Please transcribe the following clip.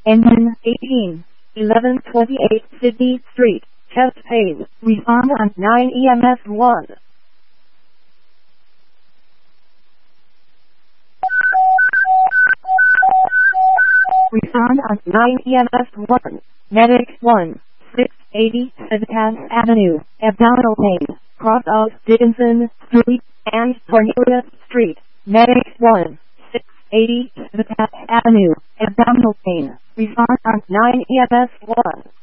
Engine 18, 1128 Sydney Street, chest pain, respond on 9 EMS 1. Respond on 9 EMS 1. Medic 1, 680 Civitas Avenue, abdominal pain, cross of Dickinson Street and Cornelius Street. Medic 1, 680 Civitas Avenue, abdominal pain. Respond on 9 EMS 1.